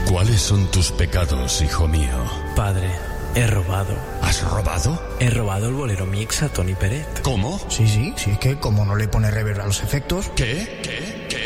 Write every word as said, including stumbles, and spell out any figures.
¿Cuáles son tus pecados, hijo mío? Padre, he robado. ¿Has robado? He robado el bolero mix a Tony Peret. ¿Cómo? Sí, sí, sí, es que como no le pone reverb a los efectos... ¿Qué? ¿Qué? ¿Qué?